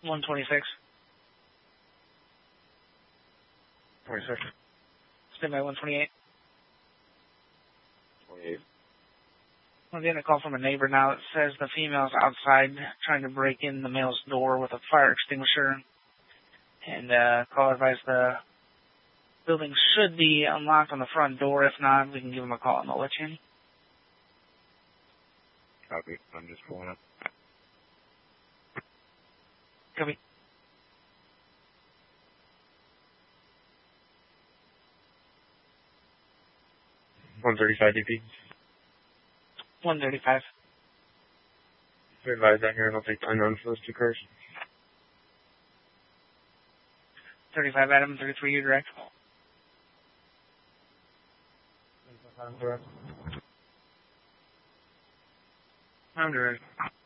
126. 26. Stand by 128. 28. I'm getting a call from a neighbor now. It says the female's outside trying to break in the male's door with a fire extinguisher. And call advised the building should be unlocked on the front door. If not, we can give them a call and they'll let you in. Copy. I'm just pulling up. Copy. $135 DP. 135. We advise that here, and I'll take the unknown for those two cars. 35 Adam, 33 you direct. I'm direct.